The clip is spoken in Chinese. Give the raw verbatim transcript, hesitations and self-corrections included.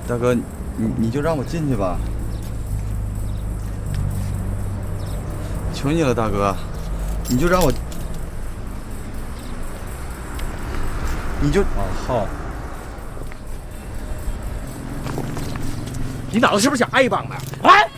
大哥，你你就让我进去吧，求你了，大哥，你就让我，你就啊好。你脑子是不是想挨一棒子？哎！